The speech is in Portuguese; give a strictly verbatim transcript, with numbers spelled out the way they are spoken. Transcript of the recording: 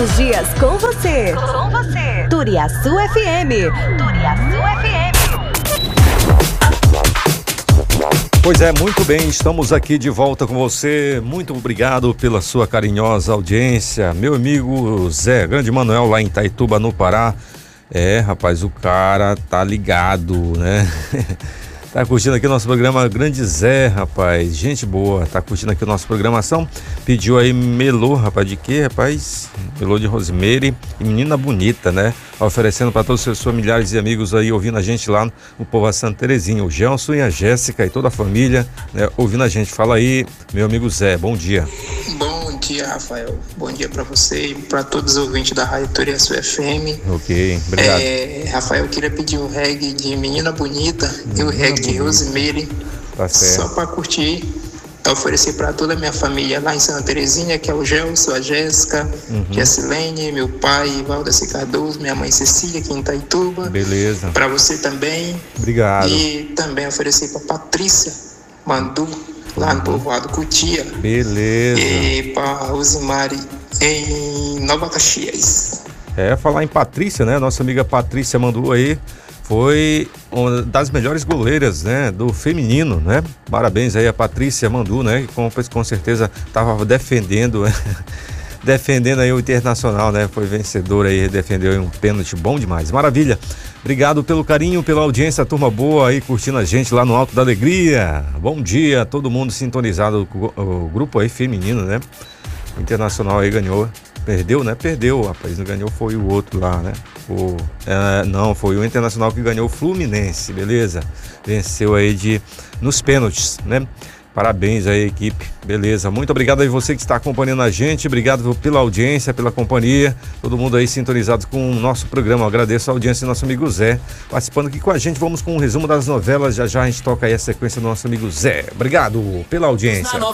os dias com você. Com você. Turiaçu F M. Turiaçu F M. Pois é, muito bem, estamos aqui de volta com você. Muito obrigado pela sua carinhosa audiência. Meu amigo Zé, grande Manuel lá em Itaituba, no Pará. É, rapaz, o cara tá ligado, né? Tá curtindo aqui o nosso programa, grande Zé, rapaz, gente boa, tá curtindo aqui a nossa programação. Pediu aí melô, rapaz, de quê, rapaz? Melô de Rosemary e Menina Bonita, né? Oferecendo para todos os seus familiares e amigos aí, ouvindo a gente lá no Povo Santa Terezinha, o Gelson e a Jéssica e toda a família, né? Ouvindo a gente. Fala aí, meu amigo Zé, bom dia. Bom dia, Rafael. Bom dia para você e para todos os ouvintes da Rádio Turiaçu F M. Ok, obrigado. É, Rafael, eu queria pedir o reggae de Menina Bonita Menina e o reggae Bonita. de Rosemary, tá certo. Só para curtir. Oferecer para toda a minha família lá em Santa Terezinha, que é o Gelson, a Jéssica, uhum. Jessilene, meu pai, Valdeci Cardoso, minha mãe Cecília, aqui em Itaituba. Beleza. Para você também. Obrigado. E também oferecer para Patrícia Mandu, lá no povoado Cutia. Beleza. E para Rosemary em Nova Caxias. É, falar em Patrícia, né? Nossa amiga Patrícia Mandu aí foi uma das melhores goleiras, né, do feminino, né? Parabéns aí a Patrícia Mandu, né? Que com, com certeza estava defendendo, defendendo aí o Internacional, né? Foi vencedora aí, defendeu aí um pênalti bom demais. Maravilha. Obrigado pelo carinho, pela audiência, turma boa aí curtindo a gente lá no Alto da Alegria. Bom dia, todo mundo sintonizado, o, o grupo aí feminino, né? O Internacional aí ganhou. Perdeu, né? Perdeu, rapaz. Não ganhou, foi o outro lá, né? O, é, não, foi o Internacional que ganhou o Fluminense, beleza? Venceu aí de, nos pênaltis, né? Parabéns aí, equipe. Beleza. Muito obrigado aí você que está acompanhando a gente. Obrigado pela audiência, pela companhia. Todo mundo aí sintonizado com o nosso programa. Eu agradeço a audiência do nosso amigo Zé participando aqui com a gente. Vamos com um resumo das novelas. Já já a gente toca aí a sequência do nosso amigo Zé. Obrigado pela audiência.